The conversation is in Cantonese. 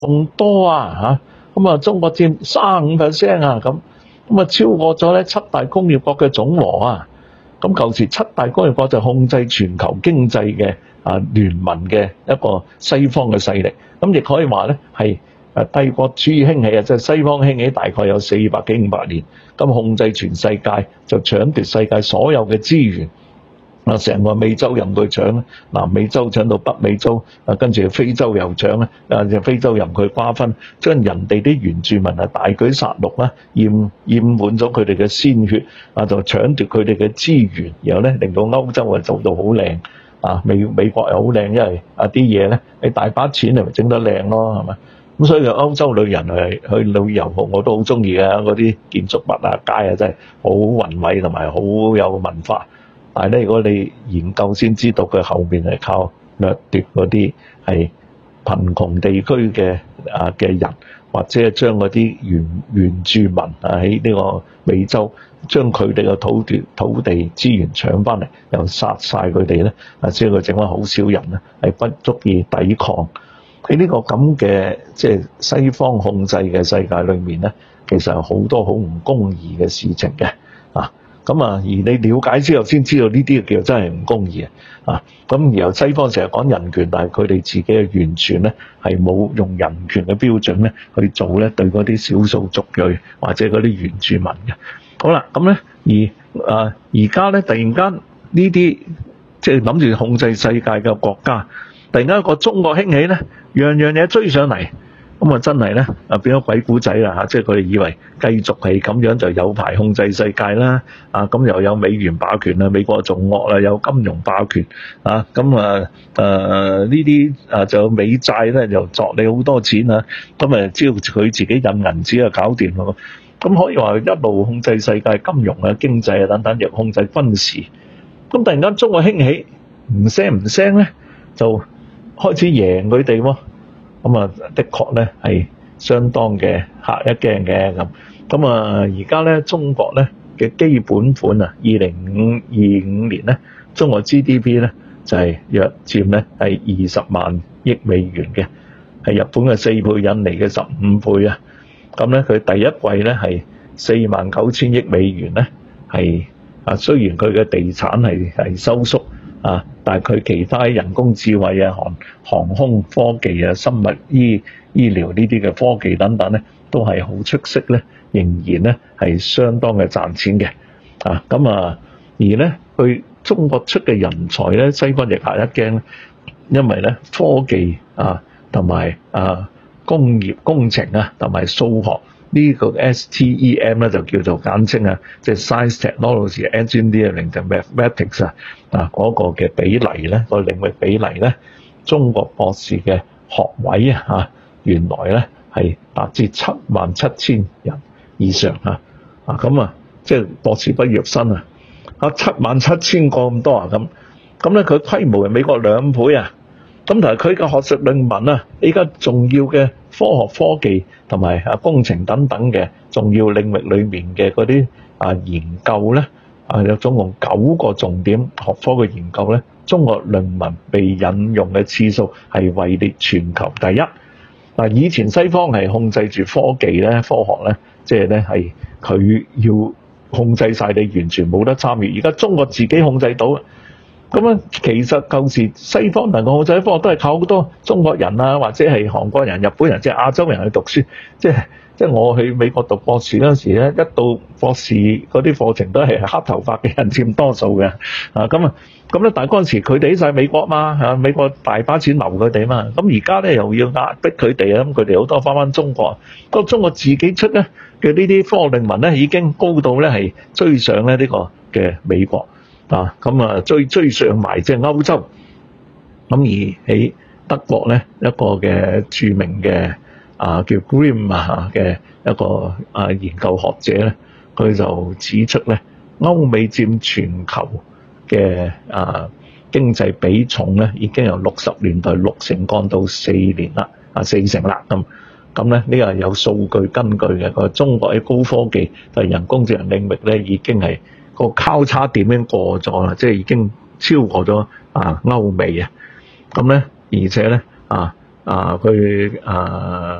仲多啊嚇，咁啊中國佔35%啊咁啊超過咗咧七大工業國嘅總和啊。咁舊時七大工業國就控制全球經濟嘅聯盟嘅一個西方嘅勢力，咁亦可以話咧係帝國主義興起啊，即係西方興起大概有400幾500年，咁控制全世界就搶奪世界所有嘅資源。成個美洲任佢搶咧，南美洲搶到北美洲，跟住非洲又搶咧，就非洲任佢瓜分，將人哋啲原住民大舉殺戮啦，染滿咗佢哋嘅鮮血，就搶奪佢哋嘅資源，然後咧令到歐洲做到好靚，美國又好靚，因為啲嘢咧你大把錢你咪整得靚咯，係咪？咁所以歐洲旅人去旅遊我都好中意嘅，嗰啲建築物街真係好宏偉同埋好有文化。但係咧，如果你研究先知道佢後面係靠掠奪嗰啲係貧窮地區嘅人，或者係將嗰啲原住民喺呢個美洲將佢哋嘅土地資源搶翻嚟，又殺晒佢哋咧，所以佢整翻好少人咧係不足以抵抗。喺呢個咁嘅即係西方控制嘅世界裏面咧，其實有好多好唔公義嘅事情嘅咁而你了解之後先知道呢啲叫真係唔公義咁然後西方成日講人權，但係佢哋自己嘅完全咧係冇用人權嘅標準咧去做咧對嗰啲少數族裔或者嗰啲原住民嘅。好啦，咁咧而家咧突然間呢啲即係諗住控制世界嘅國家，突然間一個中國興起咧，樣樣嘢追上嚟。咁真係咧變咗鬼故仔啦即係佢哋以為繼續係咁樣就有排控制世界啦咁又有美元霸權啦，美國仲惡啦，有金融霸權咁呢啲就美債咧又作你好多錢咁只要佢自己印銀紙就搞掂咯。咁可以話一路控制世界金融經濟等等，又控制軍事。咁突然間中國興起，唔聲咧就開始贏佢哋喎。的確咧係相當嘅嚇一驚嘅咁而家咧中國咧嘅基本盤2025年咧，中國 GDP 咧就係約佔咧係20萬億美元嘅，係日本嘅4倍，印尼嘅15倍咁咧佢第一季咧係49000億美元咧，係雖然佢嘅地產係收縮但係佢其他人工智慧航空科技生物醫療呢啲嘅科技等等咧，都係好出色咧，仍然咧係相當嘅賺錢嘅而咧佢中國出嘅人才咧，西方亦嚇一驚，因為咧科技同埋工業工程同埋數學呢個 STEM 咧就叫做簡稱即係 Science Technology Engineering 同 Mathematics 嗰個嘅比例咧，個領域比例咧，中國博士嘅學位原來咧係達至77000人以上即係博士畢業生77000個咁多咁咧佢規模係美國2倍咁但係佢嘅學術論文依家重要嘅科學科技同埋工程等等嘅重要領域裏面嘅嗰啲研究咧有總共9個重點學科嘅研究咧，中國論文被引用嘅次數係位列全球第一。以前西方係控制住科技咧、科學咧，即係咧係佢要控制晒你，完全冇得參與。而家中國自己控制到。其實舊時西方能夠控制科學都係靠好多中國人或者係韓國人、日本人，即係亞洲人去讀書。即係我去美國讀博士嗰陣時咧，一到博士嗰啲課程都係黑頭髮嘅人佔多數嘅。咁咧，但係嗰陣時佢哋喺晒美國嘛，美國大把錢留佢哋嘛。咁而家咧又要壓迫佢哋咁佢哋好多翻中國。中國自己出咧嘅呢啲科學論文咧，已經高到咧係追上咧呢個嘅美國。追上埋即係歐洲，而喺德國咧一個嘅著名嘅叫 Grimm 嘅一個研究學者咧，佢就指出咧歐美佔全球嘅經濟比重咧已經由60年代6成降到4成啦咁咧呢個係有數據根據嘅。佢話中國喺高科技同人工智能領域咧已經係個交叉點已經過咗啦，即係已經超過咗歐美咁咧，而且咧去